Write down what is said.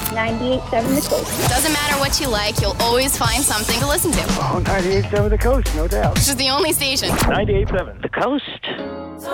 98.7 The Coast. Doesn't matter what you like, you'll always find something to listen to. Oh, 98.7 The Coast, no doubt. This is the only station. 98.7 The Coast.